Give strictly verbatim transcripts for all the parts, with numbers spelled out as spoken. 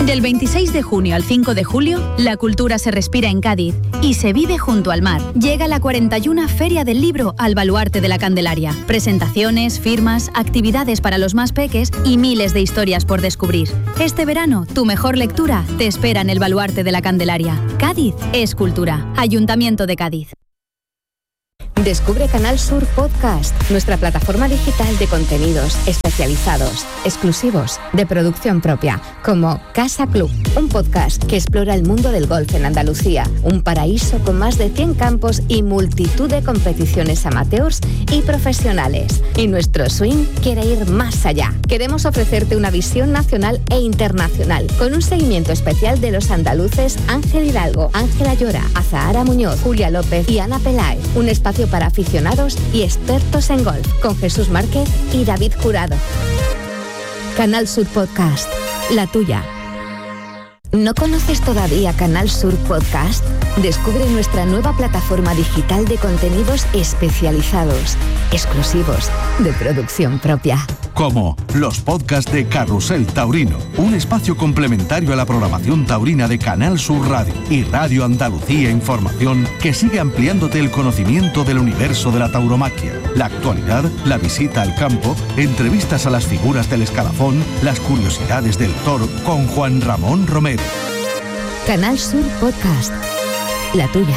Del veintiséis de junio al cinco de julio, la cultura se respira en Cádiz y se vive junto al mar. Llega la cuarenta y una Feria del Libro al Baluarte de la Candelaria. Presentaciones, firmas, actividades para los más peques y miles de historias por descubrir. Este verano, tu mejor lectura te espera en el Baluarte de la Candelaria. Cádiz es cultura. Ayuntamiento de Cádiz. Descubre Canal Sur Podcast, nuestra plataforma digital de contenidos especializados, exclusivos, de producción propia, como Casa Club, un podcast que explora el mundo del golf en Andalucía, un paraíso con más de cien campos y multitud de competiciones amateurs y profesionales. Y nuestro swing quiere ir más allá. Queremos ofrecerte una visión nacional e internacional, con un seguimiento especial de los andaluces Ángel Hidalgo, Ángela Llora, Azahara Muñoz, Julia López y Ana Peláez. Un espacio para aficionados y expertos en golf, con Jesús Márquez y David Jurado. Canal Sur Podcast, la tuya. ¿No conoces todavía Canal Sur Podcast? Descubre nuestra nueva plataforma digital de contenidos especializados, exclusivos, de producción propia. Como los podcasts de Carrusel Taurino, un espacio complementario a la programación taurina de Canal Sur Radio y Radio Andalucía Información, que sigue ampliándote el conocimiento del universo de la tauromaquia, la actualidad, la visita al campo, entrevistas a las figuras del escalafón, las curiosidades del toro con Juan Ramón Romero. Canal Sur Podcast, la tuya.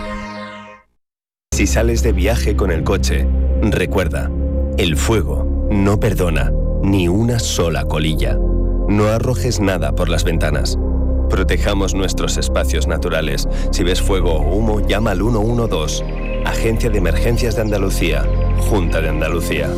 Si sales de viaje con el coche, recuerda, el fuego no perdona ni una sola colilla. No arrojes nada por las ventanas. Protejamos nuestros espacios naturales. Si ves fuego o humo, llama al uno uno dos. Agencia de Emergencias de Andalucía. Junta de Andalucía.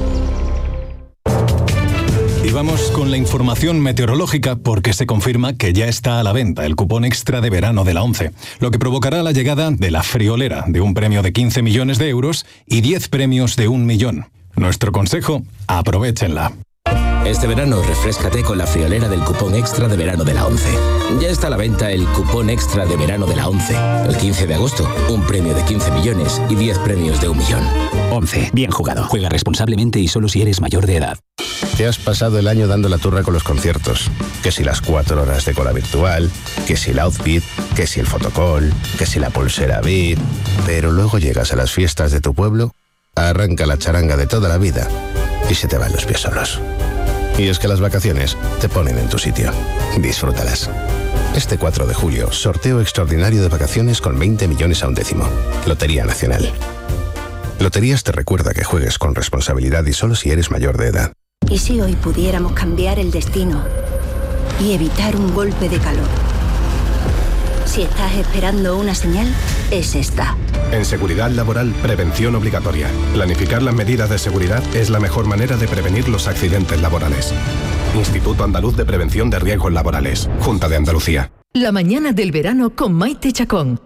Y vamos con la información meteorológica porque se confirma que ya está a la venta el cupón extra de verano de la ONCE, lo que provocará la llegada de la friolera de un premio de quince millones de euros y diez premios de un millón. Nuestro consejo, aprovéchenla. Este verano refréscate con la friolera del cupón extra de verano de la ONCE. Ya está a la venta el cupón extra de verano de la ONCE. El quince de agosto, un premio de quince millones y diez premios de un millón. ONCE, bien jugado. Juega responsablemente y solo si eres mayor de edad. Te has pasado el año dando la turra con los conciertos. Que si las cuatro horas de cola virtual, que si el outfit, que si el fotocall, que si la pulsera V I P. Pero luego llegas a las fiestas de tu pueblo, arranca la charanga de toda la vida y se te van los pies solos. Y es que las vacaciones te ponen en tu sitio. Disfrútalas. Este cuatro de julio, sorteo extraordinario de vacaciones con veinte millones a un décimo. Lotería Nacional. Loterías te recuerda que juegues con responsabilidad y solo si eres mayor de edad. ¿Y si hoy pudiéramos cambiar el destino y evitar un golpe de calor? Si estás esperando una señal, es esta. En seguridad laboral, prevención obligatoria. Planificar las medidas de seguridad es la mejor manera de prevenir los accidentes laborales. Instituto Andaluz de Prevención de Riesgos Laborales. Junta de Andalucía. La mañana del verano con Maite Chacón.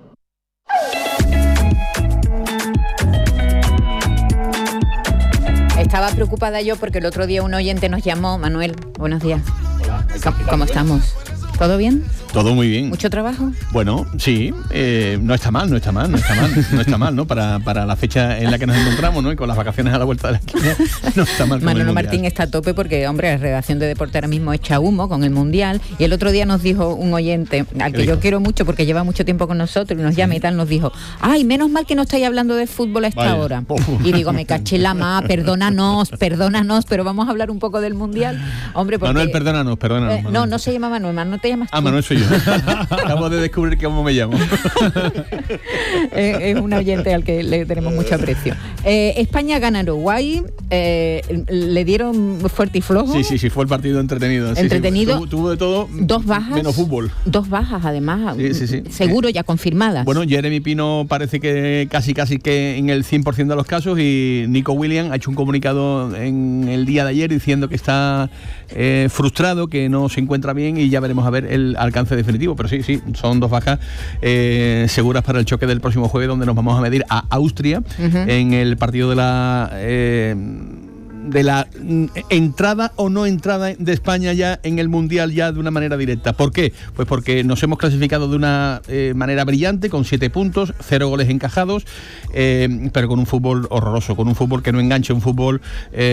Estaba preocupada yo porque el otro día un oyente nos llamó. Manuel, buenos días. ¿Cómo, cómo estamos? ¿Todo bien? Todo muy bien. ¿Mucho trabajo? Bueno, sí, eh, no está mal, no está mal, no está mal, no está mal, ¿no? Para, para la fecha en la que nos encontramos, ¿no? Y con las vacaciones a la vuelta de la esquina, no está mal. Manolo Martín está a tope porque, hombre, la redacción de Deporte ahora mismo echa humo con el Mundial. Y el otro día nos dijo un oyente, al que yo quiero mucho porque lleva mucho tiempo con nosotros y nos llama y tal, nos dijo, ay, menos mal que no estáis hablando de fútbol a esta Vaya. hora. Y digo, me caché la ma, perdónanos, perdónanos, pero vamos a hablar un poco del Mundial. Hombre, porque, Manuel, perdónanos, perdónanos. Eh, no, no se llama Manuel, Manuel te llamas tú. Ah, Manuel soy yo. Acabo de descubrir cómo me llamo. es, es un oyente al que le tenemos mucho aprecio. Eh, España gana a Uruguay, eh, le dieron fuerte y flojo. Sí, sí, sí, fue el partido entretenido. Entretenido. Sí, sí, tuvo, tuvo de todo. Dos bajas. Menos fútbol. Dos bajas, además. Sí, sí, sí. Seguro ya confirmadas. Bueno, Jeremy Pino parece que casi, casi que en el cien por ciento de los casos, y Nico Williams ha hecho un comunicado en el día de ayer diciendo que está eh, frustrado, que no se encuentra bien, y ya veremos a ver el alcance definitivo. Pero sí, sí, son dos bajas eh, seguras para el choque del próximo jueves, donde nos vamos a medir a Austria uh-huh. en el partido de la eh, de la entrada o no entrada de España ya en el Mundial ya de una manera directa. ¿Por qué? Pues porque nos hemos clasificado de una eh, manera brillante, con siete puntos, cero goles encajados, eh, pero con un fútbol horroroso, con un fútbol que no engancha, un fútbol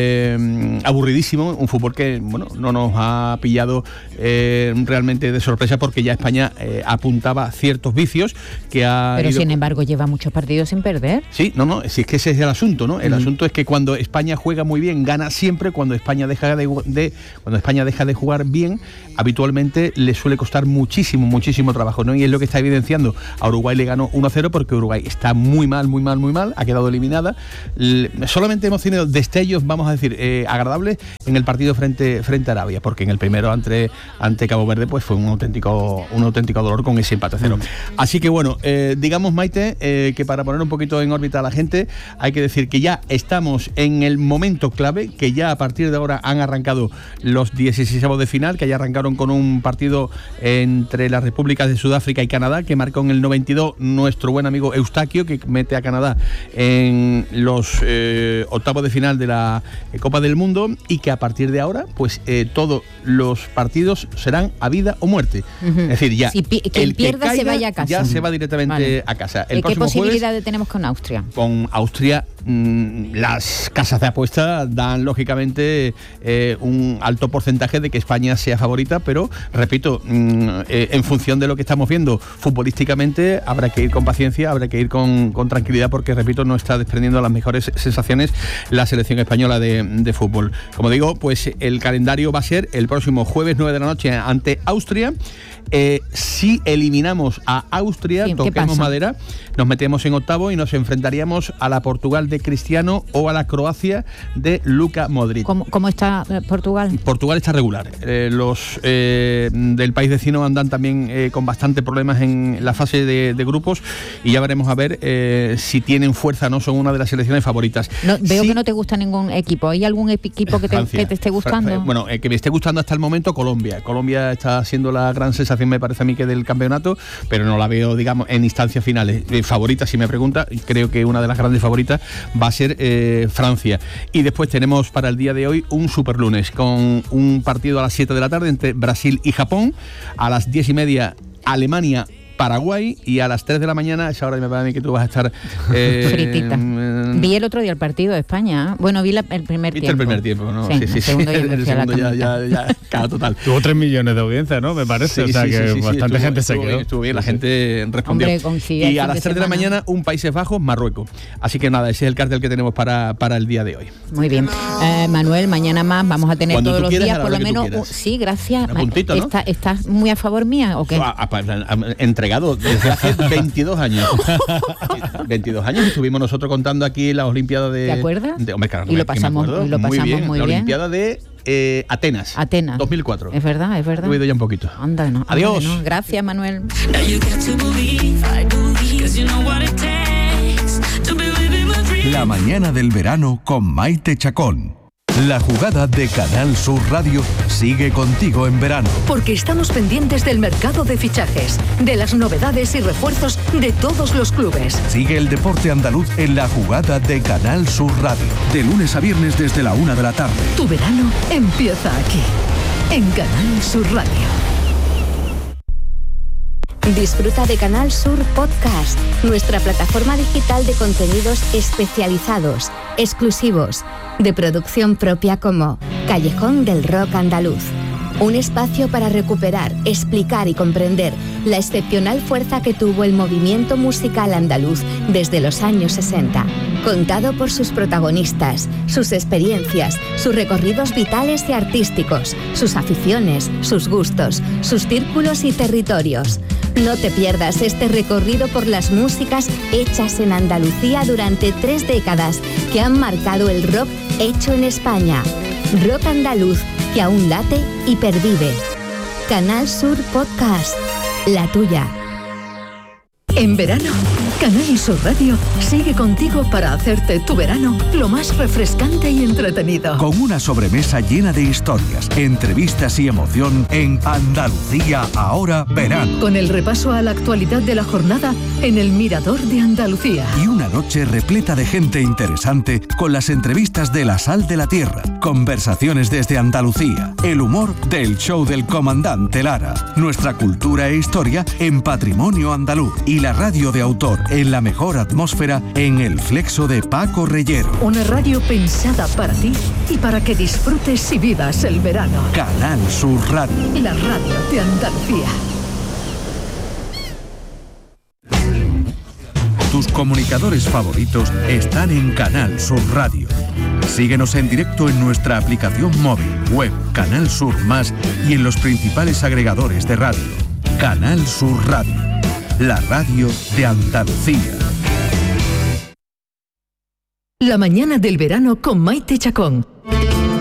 eh, aburridísimo, un fútbol que, bueno, no nos ha pillado eh, realmente de sorpresa, porque ya España eh, apuntaba ciertos vicios que ha Pero ido... sin embargo lleva muchos partidos sin perder. Sí, no, no, si es que ese es el asunto, ¿no? El mm. asunto es que cuando España juega muy bien, gana siempre. Cuando España deja de, de cuando España deja de jugar bien, habitualmente le suele costar muchísimo, muchísimo trabajo, ¿no? Y es lo que está evidenciando. A Uruguay le ganó uno a cero porque Uruguay está muy mal, muy mal, muy mal, ha quedado eliminada. Le, solamente hemos tenido destellos, vamos a decir, eh, agradables en el partido frente, frente a Arabia, porque en el primero ante, ante Cabo Verde pues fue un auténtico, un auténtico dolor con ese empate a cero. Mm. Así que bueno, eh, digamos, Maite, eh, que para poner un poquito en órbita a la gente, hay que decir que ya estamos en el momento clave, que ya a partir de ahora han arrancado los dieciseisavos de final, que ya arrancaron con un partido entre las repúblicas de Sudáfrica y Canadá, que marcó en el noventa y dos nuestro buen amigo Eustaquio, que mete a Canadá en los eh, octavos de final de la eh, Copa del Mundo, y que a partir de ahora pues eh, todos los partidos serán a vida o muerte. Uh-huh. Es decir, ya si pi- que el pierda que caiga, se vaya a casa. Ya se va directamente vale. a casa. El ¿Qué posibilidades tenemos con Austria? Con Austria, mmm, las casas de apuesta dan lógicamente eh, un alto porcentaje de que España sea favorita, pero repito, mmm, eh, en función de lo que estamos viendo futbolísticamente, habrá que ir con paciencia, habrá que ir con, con tranquilidad, porque repito, no está desprendiendo las mejores sensaciones la selección española de, de fútbol. Como digo, pues el calendario va a ser el próximo jueves nueve de la noche ante Austria. Eh, si eliminamos a Austria, sí, toquemos madera, nos metemos en octavo y nos enfrentaríamos a la Portugal de Cristiano o a la Croacia de Luka Modric. ¿Cómo, cómo está Portugal? Portugal está regular. Eh, los eh, del país vecino andan también eh, con bastante problemas en la fase de, de grupos, y ya veremos a ver eh, si tienen fuerza, no son una de las selecciones favoritas. No, veo sí, que no te gusta ningún equipo. ¿Hay algún equipo que te, que te esté gustando? Fra- bueno, eh, que me esté gustando hasta el momento Colombia. Colombia está siendo la gran sensación, me parece a mí, que del campeonato, pero no la veo, digamos, en instancias finales. Eh, favorita, si me pregunta, creo que una de las grandes favoritas va a ser eh, Francia. Y después tenemos para el día de hoy un superlunes con un partido a las siete de la tarde entre Brasil y Japón, a las diez y media Alemania Paraguay, y a las tres de la mañana, esa hora me parece a mí que tú vas a estar eh, fritita. Eh, vi el otro día el partido de España. Bueno, vi la, el primer tiempo. el primer tiempo, ¿no? Sí, sí, sí. El segundo, sí. el segundo ya, ya, ya, claro, total. Tuvo tres millones de audiencia, ¿no? Me parece. Sí, o sea, sí, que sí, sí, bastante estuvo, gente se estuvo quedó. Bien, estuvo bien, la gente respondió. Hombre, y a las tres de la mañana, un Países Bajos, Marruecos. Así que nada, ese es el cartel que tenemos para, para el día de hoy. Muy bien. Eh, Manuel, mañana más vamos a tener Cuando todos los quieras, días, por lo menos. Uh, sí, gracias. Puntito, ¿no? ¿Está, ¿Estás muy a favor mía o qué? A, a, a, entregado desde hace veintidós años. veintidós años estuvimos nosotros contando aquí las Olimpiadas de... ¿Te acuerdas? De, hombre, claro, y lo pasamos, y lo pasamos muy bien. Muy la bien. Olimpiada de eh, Atenas. Atenas. dos mil cuatro. Es verdad, es verdad. He oído ya un poquito. Anda, no. Adiós. Anda, no. Gracias, Manuel. La mañana del verano con Maite Chacón. La jugada de Canal Sur Radio sigue contigo en verano. Porque estamos pendientes del mercado de fichajes, de las novedades y refuerzos de todos los clubes. Sigue el deporte andaluz en la jugada de Canal Sur Radio. De lunes a viernes desde la una de la tarde. Tu verano empieza aquí, en Canal Sur Radio. Disfruta de Canal Sur Podcast, nuestra plataforma digital de contenidos especializados, exclusivos, de producción propia, como Callejón del Rock Andaluz. Un espacio para recuperar, explicar y comprender la excepcional fuerza que tuvo el movimiento musical andaluz desde los años sesenta. Contado por sus protagonistas, sus experiencias, sus recorridos vitales y artísticos, sus aficiones, sus gustos, sus círculos y territorios. No te pierdas este recorrido por las músicas hechas en Andalucía durante tres décadas que han marcado el rock hecho en España. Rock andaluz que aún late y pervive. Canal Sur Podcast, la tuya. En verano, Canal Sur Radio sigue contigo para hacerte tu verano lo más refrescante y entretenido. Con una sobremesa llena de historias, entrevistas y emoción en Andalucía Ahora Verano. Con el repaso a la actualidad de la jornada en el Mirador de Andalucía. Y una noche repleta de gente interesante con las entrevistas de La Sal de la Tierra, conversaciones desde Andalucía, el humor del show del comandante Lara, nuestra cultura e historia en Patrimonio Andaluz y la radio de autor en la mejor atmósfera en el Flexo de Paco Reyero. Una radio pensada para ti y para que disfrutes y vivas el verano. Canal Sur Radio. La radio de Andalucía. Tus comunicadores favoritos están en Canal Sur Radio. Síguenos en directo en nuestra aplicación móvil, web, Canal Sur Más y en los principales agregadores de radio. Canal Sur Radio, la radio de Andalucía. La mañana del verano con Maite Chacón.